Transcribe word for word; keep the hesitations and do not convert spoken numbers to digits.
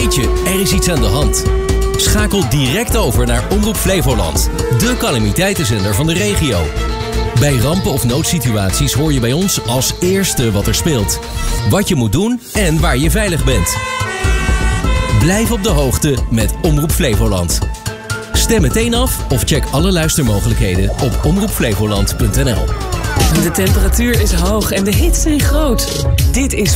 Weet je, er is iets aan de hand? Schakel direct over naar Omroep Flevoland, de calamiteitenzender van de regio. Bij rampen of noodsituaties hoor je bij ons als eerste wat er speelt, wat je moet doen en waar je veilig bent. Blijf op de hoogte met Omroep Flevoland. Stem meteen af of check alle luistermogelijkheden op omroep flevoland punt n l. De temperatuur is hoog en de hits zijn groot. Dit is